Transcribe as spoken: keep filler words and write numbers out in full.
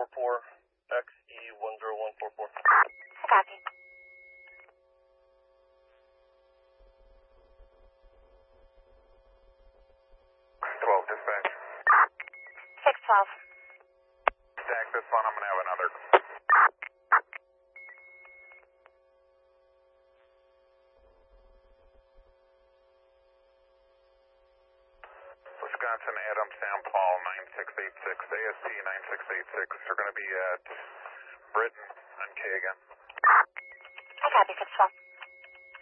four, X E one zero one four four. I copy. twelve, dispatch. six twelve. Stack this one, I'm going to have another. Wisconsin, Adam, Sam Paul, nine six eight six, A S T nine six eight six. We're going to be at Britain on K again. I copy, six twelve.